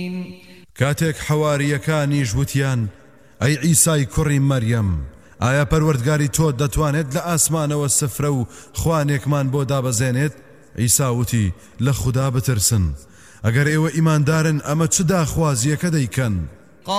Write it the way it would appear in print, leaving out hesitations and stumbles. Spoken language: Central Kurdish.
کاتێک حەواریەکانیش وتیان ئەی عیسای کوڕی مەریەم ئایا پەروەردگاری تۆ دەتوانێت لە ئاسمانەوە سفرە و خوانێکمان بۆ دابەزێنێت؟ عیسا وتی لە خوددا بترسن ئەگەر ئێوە ئیماندارن ئەمە چ داخوازیەکە دەیکەن؟